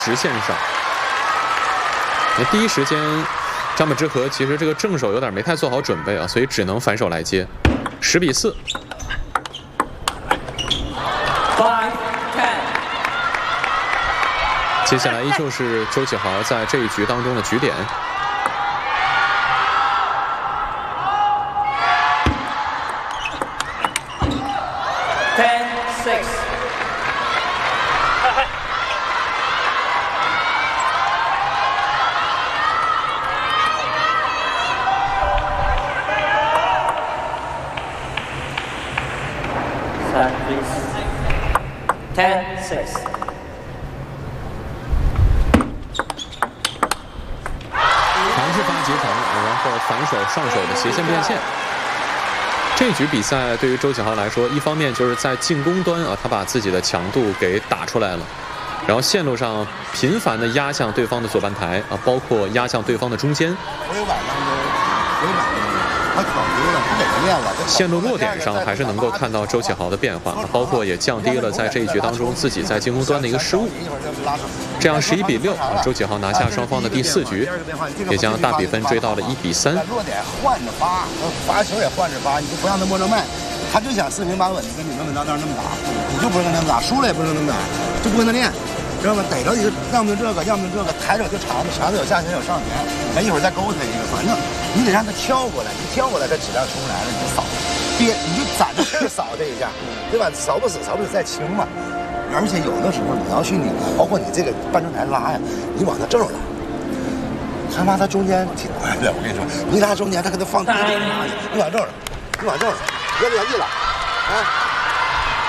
直线上。那第一时间，张本智和其实这个正手有点没太做好准备啊，所以只能反手来接。10比4。接下来依旧是周启豪在这一局当中的局点。 10-6。10-6。 还是发击成，然后反手上手的斜线变现。这局比赛对于周启豪来说，一方面就是在进攻端啊，他把自己的强度给打出来了，然后线路上频繁的压向对方的左半台啊，包括压向对方的中间。线路落点上还是能够看到周启豪的变化，包括也降低了在这一局当中自己在进攻端的一个失误。这样11比6啊，周启豪拿下双方的第4局，也将大比分追到了1比3。 落点换着发，罚球也换着发，你就不让他摸着麦，他就想四平八稳的跟你稳稳当当那么打，你就不能跟他们打，输了也不能那么打，就不跟他练。知道吗？逮着你就要么这个，要么这个，抬着就长的，长的有下旋有上旋，哎，一会儿再勾他一个，反正你得让他挑过来，你挑过来，他质量出不来了，你就扫，憋，你就攒着气扫这一下，对吧？扫不死再清嘛。而且有的时候你要去拧，包括你这个半正台拉呀，你往他正着拉，他妈他中间挺快的，我跟你说，你拉中间他给他放低点拉，你往正着，你往正着，别原地了，啊。